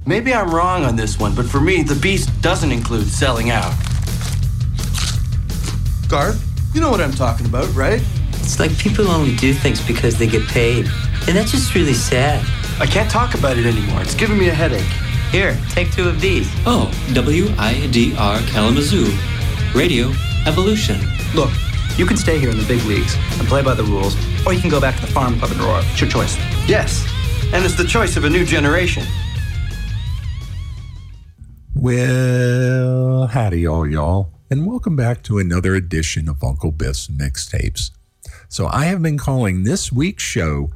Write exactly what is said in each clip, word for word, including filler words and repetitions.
Maybe I'm wrong on this one, but for me, the beast doesn't include selling out. Garth, you know what I'm talking about, right? It's like people only do things because they get paid. And that's just really sad. I can't talk about it anymore. It's giving me a headache. Here, take two of these. Oh, W I D R Kalamazoo. Radio Evolution. Look, you can stay here in the big leagues and play by the rules, or you can go back to the farm club in Aurora. It's your choice. Yes, and it's the choice of a new generation. Well, howdy all y'all, and welcome back to another edition of Uncle Biff's Mixtapes. So I have been calling this week's show,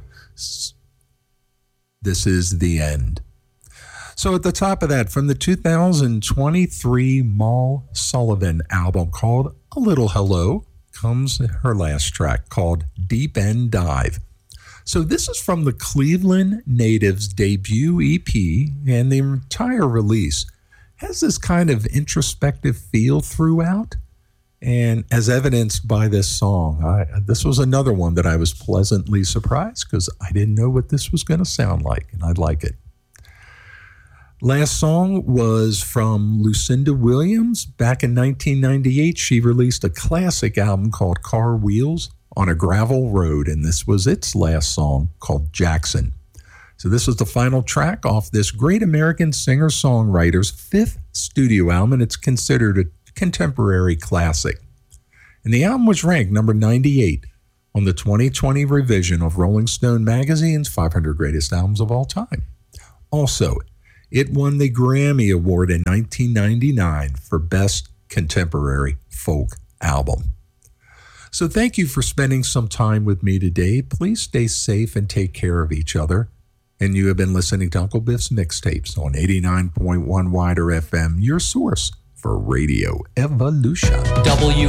This Is the End. So at the top of that, from the two thousand twenty-three Mal Sullivan album called A Little Hello, comes her last track called Deep End Dive. So this is from the Cleveland Natives debut E P, and the entire release has this kind of introspective feel throughout. And as evidenced by this song, I, this was another one that I was pleasantly surprised because I didn't know what this was going to sound like, and I like it. Last song was from Lucinda Williams. Back in nineteen ninety-eight, she released a classic album called Car Wheels on a Gravel Road, and this was its last song called Jackson. So this was the final track off this great American singer-songwriter's fifth studio album, and it's considered a contemporary classic. And the album was ranked number ninety-eight on the twenty twenty revision of Rolling Stone magazine's five hundred Greatest Albums of All Time. Also, it won the Grammy Award in nineteen ninety-nine for Best Contemporary Folk Album. So thank you for spending some time with me today. Please stay safe and take care of each other. And you have been listening to Uncle Biff's Mixtapes on eighty-nine point one Wider F M, your source for Radio Evolution. W